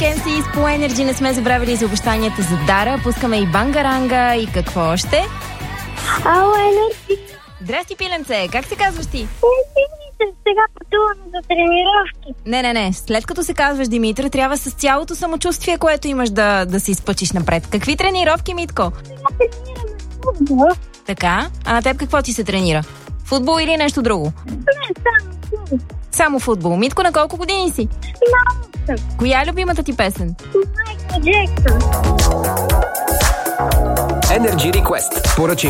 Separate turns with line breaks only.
Макенси по Energy. Не сме забравили за обещанията за Дара. Пускаме и Бангаранга и какво още?
Ало, Енерджи.
Здрасти, пиленце. Как се казваш ти?
Сега пътувам за тренировки.
Не. След като се казваш Димитър, трябва с цялото самочувствие, което имаш да се изпъчиш напред. Какви тренировки, Митко?
Сега тренираме футбол.
Така. А на теб какво ти се тренира? Футбол или нещо друго?
Не, само футбол.
Само футбол. Митко, на колко години си?
Малко съм.
Коя е любимата ти песен?
Майкъл Джексън.
Energy Request. Поръчай